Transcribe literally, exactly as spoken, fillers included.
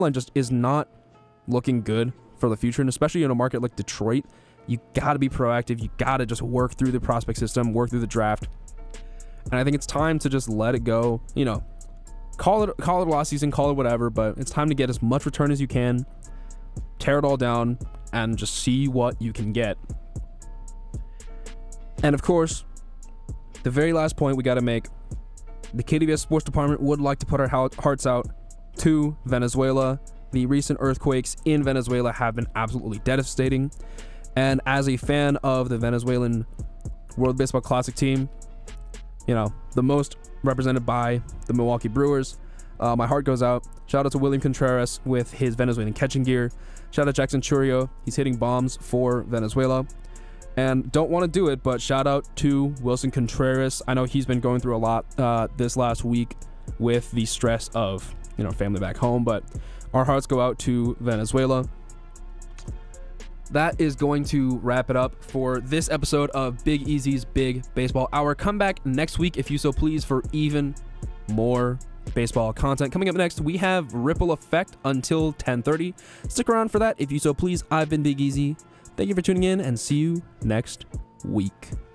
line just is not looking good for the future, and especially in a market like Detroit, you got to be proactive. You got to just work through the prospect system, work through the draft, and I think it's time to just let it go. You know, call it call it a lost season, call it whatever, but it's time to get as much return as you can, tear it all down, and just see what you can get. And of course, the very last point we got to make, the K D V S Sports Department would like to put our hearts out to Venezuela. The recent earthquakes in Venezuela have been absolutely devastating. And as a fan of the Venezuelan World Baseball Classic team, you know, the most represented by the Milwaukee Brewers, uh, my heart goes out. Shout out to William Contreras with his Venezuelan catching gear. Shout out Jackson Churio. He's hitting bombs for Venezuela. And don't want to do it, but shout out to Wilson Contreras. I know he's been going through a lot uh, this last week with the stress of, you know, family back home, but our hearts go out to Venezuela. That is going to wrap it up for this episode of Big Easy's Big Baseball Hour. Come back next week, if you so please, for even more baseball content. Coming up next, we have Ripple Effect until ten thirty. Stick around for that, if you so please. I've been Big Easy. Thank you for tuning in, and see you next week.